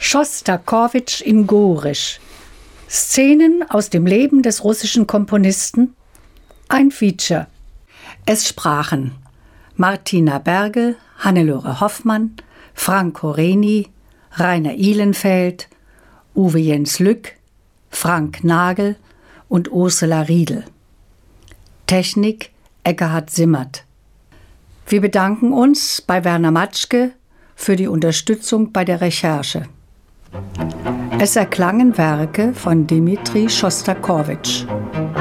Schostakowitsch in Gorisch. Szenen aus dem Leben des russischen Komponisten. Ein Feature. Es sprachen Martina Bergel, Hannelore Hoffmann, Franco Reni, Rainer Ihlenfeld, Uwe Jens Lück, Frank Nagel und Ursula Riedel. Technik Ekkehard Simmert. Wir bedanken uns bei Werner Matschke für die Unterstützung bei der Recherche. Es erklangen Werke von Dmitri Schostakowitsch.